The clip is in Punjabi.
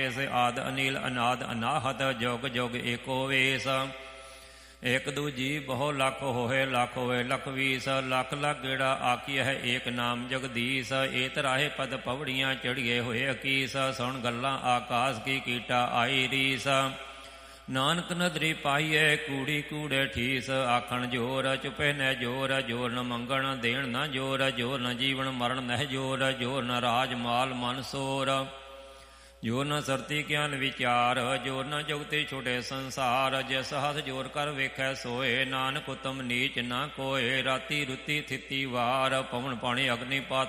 ਆਦ ਅਨੀਲ ਅਨਾਦ ਅਨਾਹਤ ਜੁਗ ਜੁਗ ਏਕੋ ਵੇਸ। ਇਕ ਦੂਜੀ ਬਹੁ ਲੱਖ ਹੋਏ ਲੱਖ ਹੋਏ ਲੱਖ ਵੀਸ। ਲੱਖ ਲੱਖ ਗੇੜਾ ਆਖੀਐ ਹੈ ਏਕ ਨਾਮ ਜਗਦੀਸ਼। ਏਤ ਰਾਹੇ ਪਦ ਪਵੜੀਆਂ ਚੜੀਏ ਹੋਏ ਅਕੀਸ। ਸੁਣ ਗੱਲਾਂ ਆਕਾਸ ਕੀ ਕੀਟਾ ਆਈ ਰੀਸ। ਨਾਨਕ ਨਦਰੀ ਪਾਈਏ ਕੂੜੀ ਕੂੜੇ ਠੀਸ। ਆਖਣ ਜੋਰ ਚੁਪੇ ਨਹਿ ਜੋਰ ਜੋਰ ਨ ਮੰਗਣ ਦੇਣ ਨਾ ਜੋਰ। ਜੋਰ ਨ ਜੀਵਨ ਮਰਨ ਨਹਿ ਜੋਰ ਜੋਰ ਨ ਰਾਜ ਮਾਲ ਮਨ ਸੋਰ। ਜੋਰ ਨ ਸਰਤੀ ਗਿਆਨ ਵਿਚਾਰ ਜੋਰ ਨ ਜੁਗਤੀ ਛੁਟੇ ਸੰਸਾਰ। ਜਿਸ ਹੱਥ ਜੋਰ ਕਰ ਵੇਖੈ ਸੋਏ ਨਾਨਕ ਉਤਮ ਨੀਚ ਨਾ ਕੋਏ। ਰਾਤੀ ਰੁੱਤੀ ਥਿਤੀ ਵਾਰ ਪਵਨ ਪਾਣੀ ਅਗਨੀ ਪਾਤ